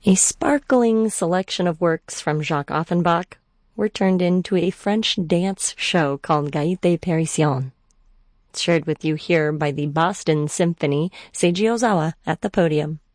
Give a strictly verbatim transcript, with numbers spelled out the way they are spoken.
A sparkling selection of works from Jacques Offenbach were turned into a French dance show called Gaieté Parisienne. It's shared with you here by the Boston Symphony, Seiji Ozawa at the podium.